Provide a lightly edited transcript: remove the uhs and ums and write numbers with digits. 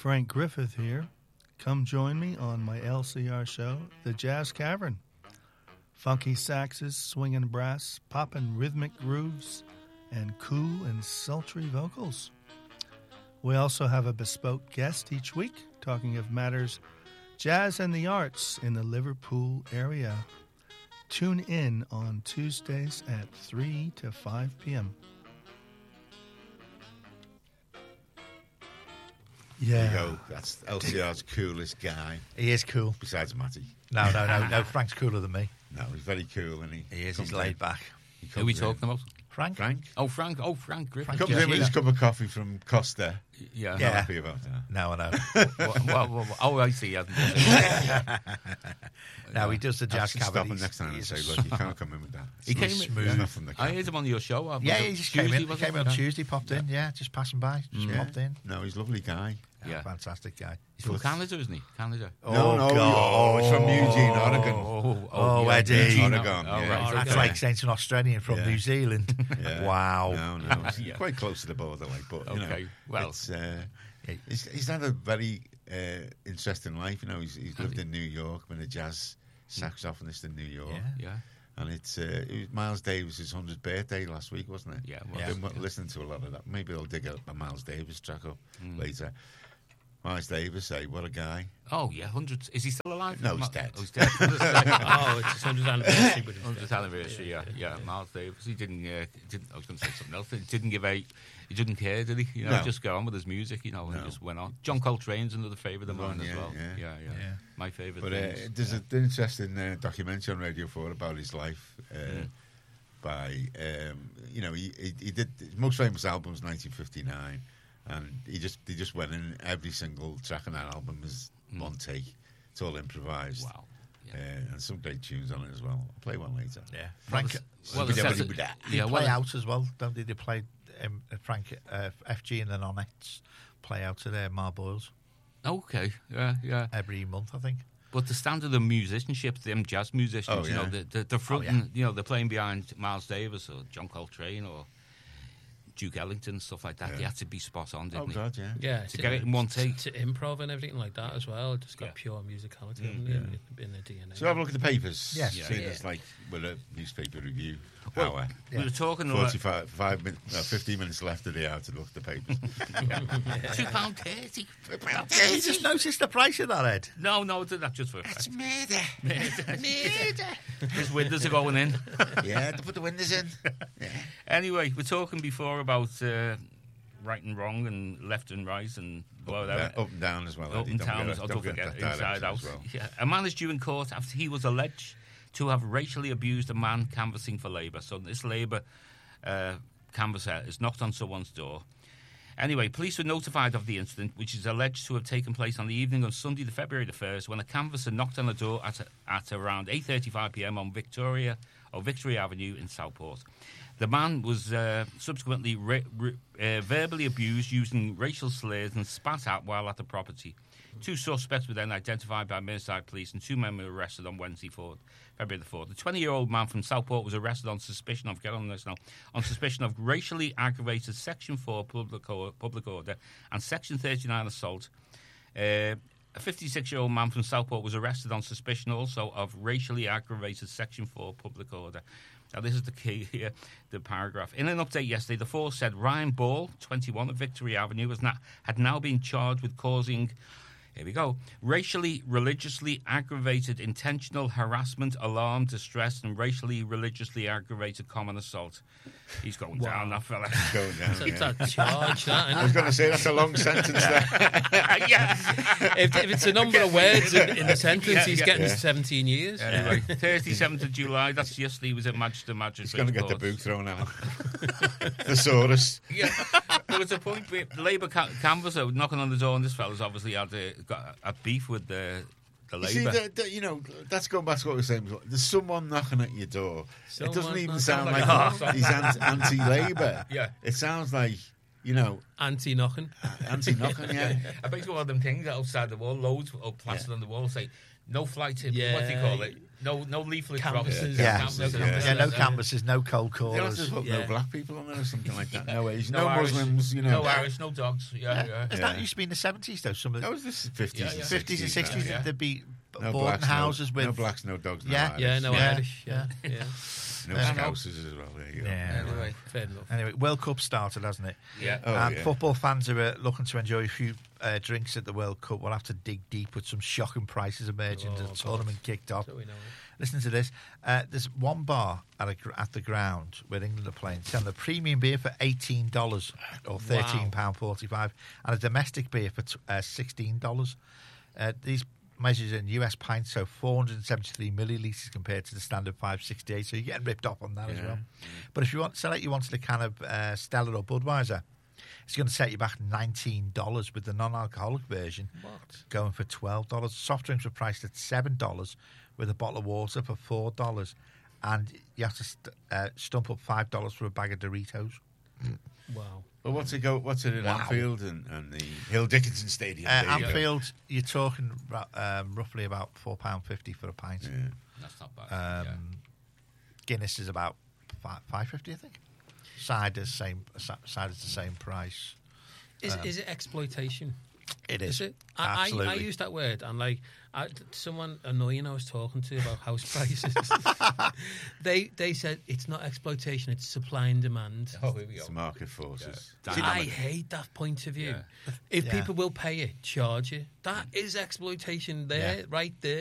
Frank Griffith here. Come join me on my LCR show, The Jazz Cavern. Funky saxes, swinging brass, popping rhythmic grooves, and cool and sultry vocals. We also have a bespoke guest each week, talking of matters jazz and the arts in the Liverpool area. Tune in on Tuesdays at 3 to 5 p.m. There you go. That's LCR's coolest guy. He is cool. Besides Matty. No. Frank's cooler than me. No, he's very cool, isn't he? He is. He's laid back. Who are we talking about? Frank. Oh, Frank Griffin. Comes in with his cup of coffee from Costa. Yeah. Not happy about that. No, I know. I see. No, he does the Jazz Cavern. Stop him next time and say, look, you can't come in with that. He came smooth. Nothing that I heard him on your show. Yeah, he just came in. He came in on Tuesday, popped in. Yeah, just passing by. Just popped in. No, he's a lovely guy. Yeah. Fantastic guy. He's from Canada, isn't he? Canada. No, it's from Eugene, Oregon. Oh, Eddie. Oregon. Right. That's like saying to an Australian from New Zealand. Yeah. Wow. No. He's quite close to the border, but you know, well, he's had a very interesting life. You know, he's lived in New York, been a jazz saxophonist in New York. Yeah. And it was Miles Davis' 100th birthday last week, wasn't it? Yeah. I've been listening to a lot of that. Maybe I'll dig a Miles Davis track up later. Miles Davis, what a guy. Oh, yeah, 100. Is he still alive? No, he's dead. Oh, he's dead. It's his 100th anniversary. 100th anniversary, yeah. Miles I was going to say something else. He didn't give out. He didn't care, did he? You know, just go on with his music, and just went on. John Coltrane's another favourite of mine as well. Yeah. My favourite. But there's an interesting documentary on Radio 4 about his life. He did his most famous album was 1959, and he just went in. Every single track on that album is one take. It's all improvised. Wow. And some great tunes on it as well. I'll play one later. Yeah. Frank. They play out as well, don't they? They play Frank FG and the Nonettes play out at Marboyles. Okay. Yeah. Every month, I think. But the standard of musicianship, them jazz musicians, the front, they're playing behind Miles Davis or John Coltrane or Duke Ellington, stuff like that. Yeah. They had to be spot on, didn't they? God, yeah. Yeah, to get it in one take. To improv and everything like that as well. Just got pure musicality in the DNA. So have a look at the papers. Yes. It's like with a newspaper review hour. We were talking 15 minutes left of the hour to look at the papers. £2.30. You just noticed the price of that, Ed? No, that's just for a It's fact. murder. His windows are going in. Yeah, to put the windows in. Yeah. Anyway, we're talking before about right and wrong and left and right and whatever. Up and down as well. Up and down, don't forget inside out. Well. Yeah. A man is due in court after he was alleged to have racially abused a man canvassing for Labour. So this Labour canvasser has knocked on someone's door. Anyway, police were notified of the incident, which is alleged to have taken place on the evening of Sunday, the February the 1st, when a canvasser knocked on the door at around 8:35 p.m. on Victory Avenue in Southport. The man was subsequently verbally abused using racial slurs and spat at while at the property. 2 suspects were then identified by Merseyside police and 2 men were arrested on Wednesday, February the 4th. The 20-year-old man from Southport was arrested on suspicion of racially aggravated Section 4 public order and Section 39 assault. A 56-year-old man from Southport was arrested on suspicion also of racially aggravated Section 4 public order. Now, this is the key here, the paragraph. In an update yesterday, the force said Ryan Ball, 21, of Victory Avenue, had now been charged with causing, here we go, racially, religiously aggravated intentional harassment, alarm, distress, and racially, religiously aggravated common assault. He's going down, that fella. He's going down, It's a charge, that, isn't it? I was going to say, that's a long sentence there. Yeah. If it's a number of words in the sentence, he's getting 17 years. Anyway, 37th of July, that's yesterday, he was at Manchester Magistrates. He's going to get the boot thrown at him. Thesaurus. Yeah, there was a point where the Labour canvasser knocking on the door, and this fella's obviously got a beef with the Labour. See, that's going back to what we were saying before. There's someone knocking at your door. It doesn't even sound like he's anti-Labour. Yeah. It sounds like you know, anti-knocking, yeah. I bet you one of them things outside the wall, loads of plastered on the wall, say no flight. What do you call it? No leaflet canvases. No canvases, no cold callers. Just put no black people on there or something like that. No Asians, no Muslims, you know. No Irish, no dogs. That used to be in the 70s, though. That was the 50s and 60s. 50s and 60s. Yeah. There'd be no boarding blacks, houses with... No blacks, no dogs, no Irish. Yeah, no Irish. Yeah. No Scousers as well. There you go. Anyway, fair enough. Anyway, World Cup started, hasn't it? Yeah. Football fans who are looking to enjoy a few drinks at the World Cup will have to dig deep with some shocking prices emerging as the tournament kicked off. So we know. Listen to this. There's one bar at the ground where England are playing selling a premium beer for $18 or £13.45 and a domestic beer for $16. These measures in US pints, so 473 millilitres compared to the standard 568, so you're getting ripped off on that as well. But if you wanted a can of Stella or Budweiser, it's going to set you back $19 with the non-alcoholic version. What? Going for $12. Soft drinks were priced at $7 with a bottle of water for $4. And you have to stump up $5 for a bag of Doritos. Wow. Well, what's it at Anfield and the Hill Dickinson Stadium? Anfield, you're talking roughly about £4.50 for a pint. Yeah. That's not bad. Guinness is about $5.50, I think. Cider's the same price. Is it exploitation? It is. Is it? Absolutely. I use that word, and someone annoying I was talking to about house prices, they said it's not exploitation, it's supply and demand. Oh, here we go. It's market forces. Yeah. I hate that point of view. If people will pay it, charge it. That is exploitation right there.